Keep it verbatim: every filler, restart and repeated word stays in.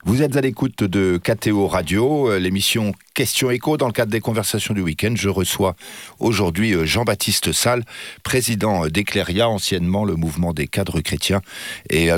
Vous êtes à l'écoute de K T O Radio, l'émission Question Écho. Dans le cadre des conversations du week-end, je reçois aujourd'hui Jean-Baptiste Salle, président d'Ecleria, anciennement le mouvement des cadres chrétiens. Et